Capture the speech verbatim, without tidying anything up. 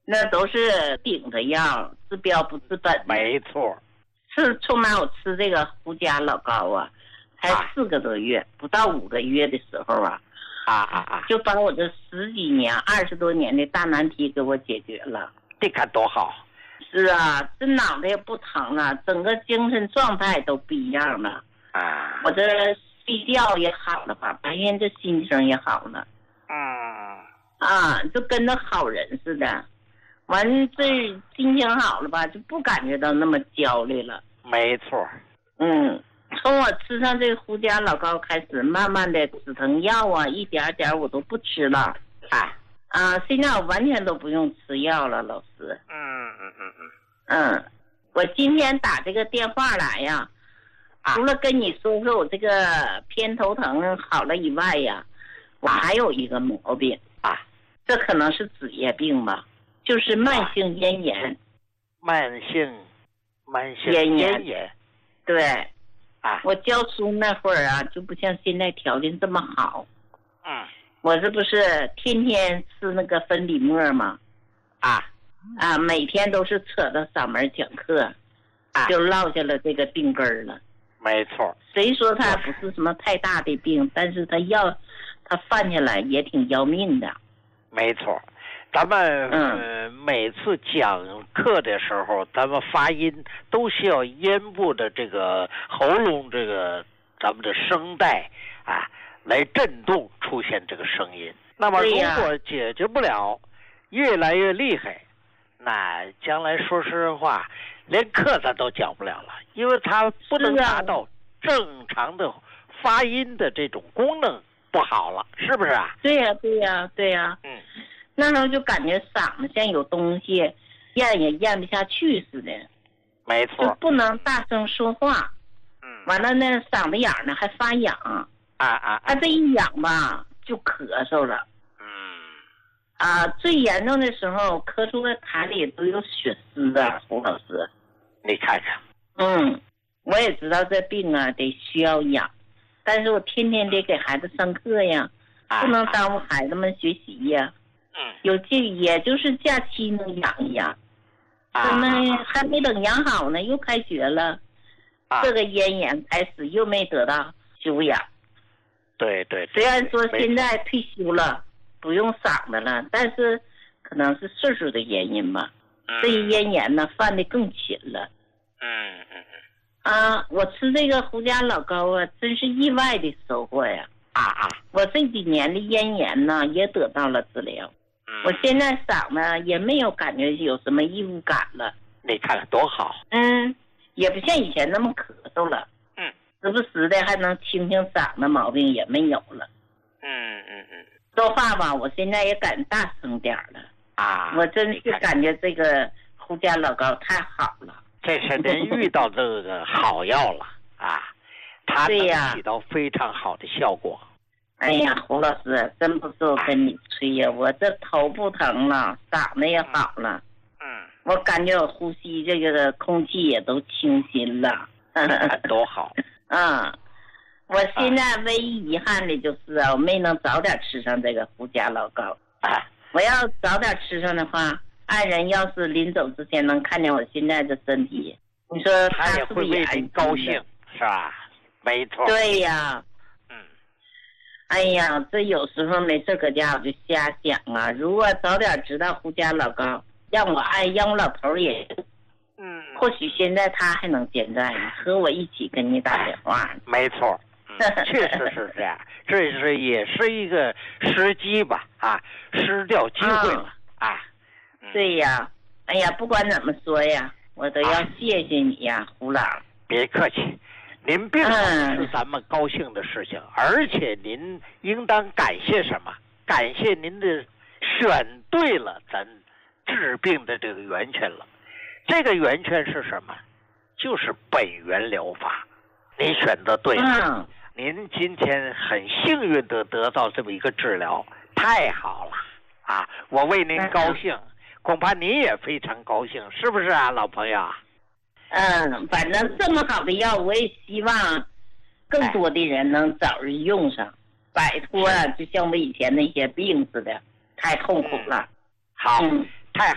那都是顶着药，治标不治本。 没错。 是从来我吃这个胡家老膏啊，才四个多月，啊、不到五个月的时候啊， 啊啊啊， 就把我这十几年、二十多年的大难题给我解决了。 这看多好。 是啊，这脑袋也不疼了，整个精神状态都不一样了。 啊， 我这睡觉也好了吧，白天这心情也好了。 嗯。 啊，就跟着好人似的。完，这心情好了吧，就不感觉到那么焦虑了。 没错。 嗯，从我吃上这个胡家老膏开始，慢慢的止疼药啊，一点点我都不吃了。 啊啊，现在我完全都不用吃药了，老师。 嗯嗯嗯嗯。 嗯，我今天打这个电话来呀， 啊、 除了跟你说说我这个偏头疼好了以外呀，我还有一个毛病啊， 这可能是职业病吧，就是慢性咽炎。 慢性慢性咽咽炎。 对。 啊， 我教书那会儿啊，就不像现在条件这么好。 嗯。 我这不是天天吃那个粉笔沫吗？ 啊啊，每天都是扯到嗓门讲课， 啊， 就落下了这个病根儿了。 没错。 谁说它不是什么太大的病，但是它要它犯下来也挺要命的。 没错。咱们、 嗯呃、每次讲课的时候，咱们发音都需要咽部的这个喉咙这个咱们的声带啊来震动出现这个声音。那么如果解决不了，越来越厉害，那将来说实话连课咱都讲不了了，因为它不能达到正常的发音的这种功能不好了，是不是啊？ 对呀、啊、对呀、啊、对呀、啊。 嗯。 那时候就感觉嗓子像有东西咽也咽不下去似的。 没错。 就不能大声说话。 嗯。 完了那嗓子眼呢还发痒。 啊啊。 他这一痒吧就咳嗽了。 嗯。 啊，最严重的时候咳出的痰里都有血丝的，胡老师。 你看看。 嗯，我也知道这病啊得需要养，但是我天天得给孩子上课呀， 啊、 不能耽误孩子们学习呀。 嗯。 有这也就是假期能养一养。 啊。 他们还没等养好呢，又开学了。 啊。 这个咽炎开始又没得到休养。 对对。 虽然说现在退休了。不用嗓子了，但是可能是岁数的原因吧。嗯、这一咽炎呢犯的更勤了。 嗯嗯嗯。啊，我吃这个胡家老膏啊，真是意外的收获呀！ 啊啊！ 我这几年的咽炎呢也得到了治疗。 嗯。 我现在嗓子也没有感觉有什么异物感了。 你看看多好。 嗯，也不像以前那么咳嗽了。 嗯。 时不时的还能清清嗓子，毛病也没有了。 嗯嗯嗯。 说话吧，我现在也敢大声点了啊！ 我真是感觉这个胡家老膏太好了。 这是您遇到这个好药了啊！它能起到非常好的效果。 哎呀，胡老师，真不是我跟你吹呀，我这头不疼了，嗓子也好了。 嗯。 我感觉我呼吸这个空气也都清新了。 多好。 嗯。我现在唯一遗憾的就是啊，我没能早点吃上这个胡家老膏。 啊， 我要早点吃上的话，爱人要是临走之前能看见我现在的身体，你说他也会为您高兴，是吧？没错。 对呀。 嗯。 哎呀，这有时候没事搁家我就瞎想啊，如果早点知道胡家老膏，让我爱让我老头也， 嗯， 或许现在他还能健在呢，和我一起跟你打电话。 没错。确实是这样，这是也是一个时机吧，啊，失掉机会了、嗯、啊。 对呀，哎呀，不管怎么说呀，我都要谢谢你呀，啊、胡老。 别客气，您病是咱们高兴的事情，嗯、而且您应当感谢什么？感谢您的选对了咱治病的这个源泉了。这个源泉是什么？就是本源疗法。您选择对了。 嗯。 您今天很幸运的得到这么一个治疗，太好了啊！我为您高兴，恐怕您也非常高兴，是不是啊，老朋友？ 嗯，反正这么好的药，我也希望更多的人能早日用上，摆脱就像我以前那些病似的，太痛苦了。 好， 嗯